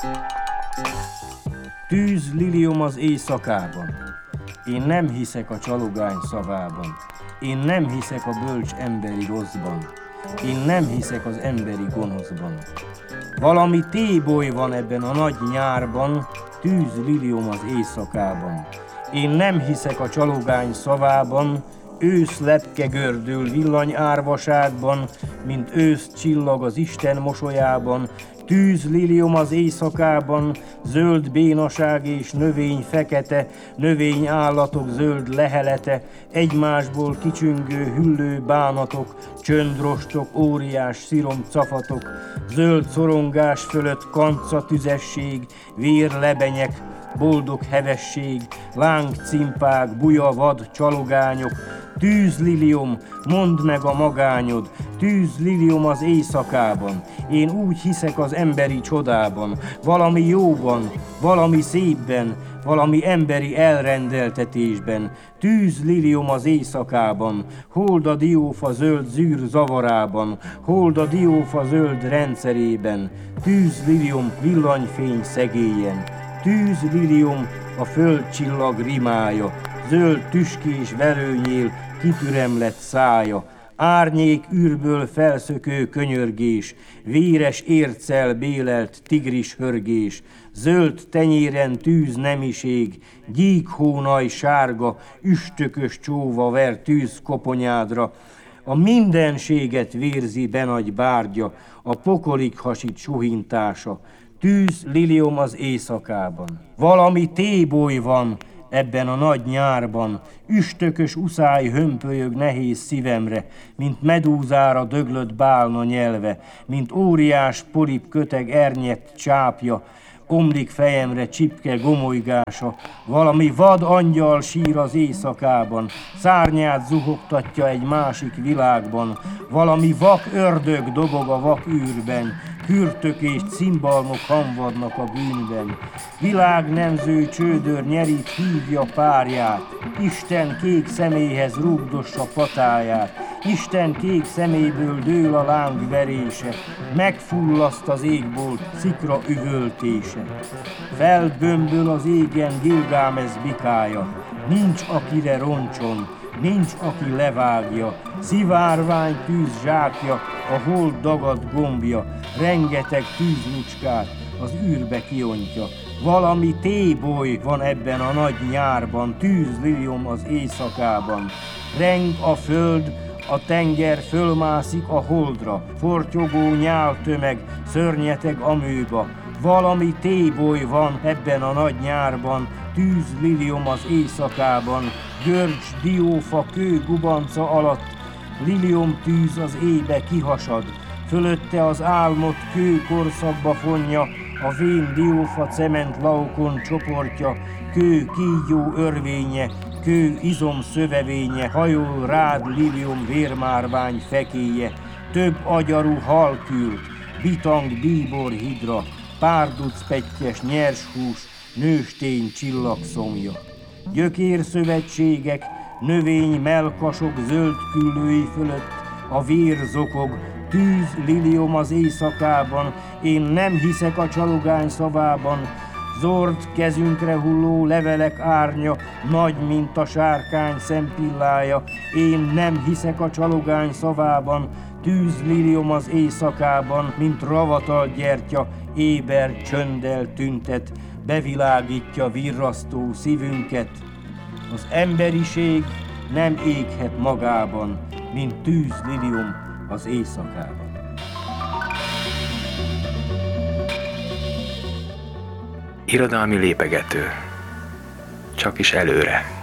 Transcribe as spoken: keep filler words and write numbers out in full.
Tűz, lilium az éjszakában. Én nem hiszek a csalogány szavában. Én nem hiszek a bölcs emberi rosszban. Én nem hiszek az emberi gonoszban. Valami téboly van ebben a nagy nyárban, tűz, lilium az éjszakában. Én nem hiszek a csalogány szavában, ősz lepke gördül villany árvaságban, mint ősz csillag az Isten mosolyában. Tűz, lilium az éjszakában, zöld bénaság és növény fekete, növény állatok zöld lehelete, egymásból kicsüngő hüllő bánatok, csöndrostok, óriás szirom cafatok, zöld szorongás fölött kanca tüzesség, vér lebenyek, boldog hevesség, lángcimpák, buja vad csalogányok. Tűz, lilium, mondd meg a magányod, tűz, lilium az éjszakában. Én úgy hiszek az emberi csodában, valami jóban, valami szépben, valami emberi elrendeltetésben. Tűz, lilium az éjszakában, hold a diófa zöld zűr zavarában, hold a diófa zöld rendszerében. Tűz, lilium, villanyfény szegélyen. Tűz, lilium, a földcsillag rimája, zöld tüskés verőnyél kitüremlett szája, árnyék űrből felszökő könyörgés, véres érccel bélelt tigris hörgés, zöld tenyéren tűz nemiség, gyík hónaj sárga, üstökös csóva ver tűz koponyádra, a mindenséget vérzi benagy bárgya, a pokolig hasít suhintása. Tűz, lilium az éjszakában. Valami téboly van ebben a nagy nyárban, üstökös uszály hömpölyög nehéz szívemre, mint medúzára döglött bálna nyelve, mint óriás polip köteg ernyedt csápja, omlik fejemre csipke gomolygása, valami vad angyal sír az éjszakában, szárnyát zuhogtatja egy másik világban, valami vak ördög dobog a vak űrben, kürtök és cimbalmok hamvadnak a bűnben. Világnemző csődör nyerít hívja párját, Isten kék szeméhez rúgdossa patáját, Isten kék szeméből dől a láng verése, megfullaszt az égbolt szikra üvöltése. Felbömböl az égen Gilgámesz bikája, nincs akire roncson, nincs aki levágja, szivárvány tűz zsákja, a hold dagad gombja, rengeteg tűzlucskát az űrbe kiontja. Valami téboly van ebben a nagy nyárban, tűz, lilium az éjszakában. Reng a föld, a tenger fölmászik a holdra, fortyogó nyáltömeg, szörnyeteg amőba. Valami téboly van ebben a nagy nyárban, tűz, lilium az éjszakában, görcs, diófa, kő gubanca alatt, lilium tűz az éjbe kihasad, fölötte az álmot kő korszakba fonja, a vén diófa cement laukon csoportja, kő kígyó örvénye, kő izom szövevénye, hajol rád lilium vérmárvány fekéje, több agyarú halkült, bitang bíbor hidra, párduc pettyes nyershús, nőstény csillagszomja. Gyökérszövetségek, növény melkasok zöld küllői fölött, a vér zokog, tűz, lilium az éjszakában, én nem hiszek a csalogány szavában, zord kezünkre hulló levelek árnya, nagy, mint a sárkány szempillája, én nem hiszek a csalogány szavában, tűz, lilium az éjszakában, mint ravatal gyertya, éber csönddel tüntet, bevilágítja virrasztó szívünket. Az emberiség nem éghet magában, mint tűz, lilium az éjszakában. Irodalmi lépegető. Csak is előre.